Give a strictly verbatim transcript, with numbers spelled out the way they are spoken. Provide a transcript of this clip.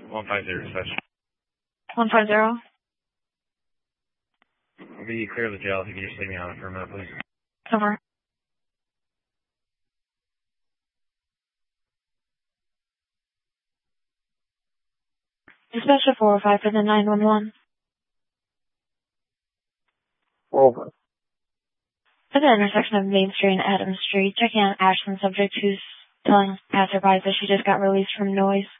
one five zero, dispatch. one five zero? I'll be clear of the jail if you can just leave me on it for a minute, please. Over. Dispatch to four oh five for the nine one one. Over. At the intersection of Main Street and Adams Street, checking on Ashland subject who's telling passerbys that she just got released from noise.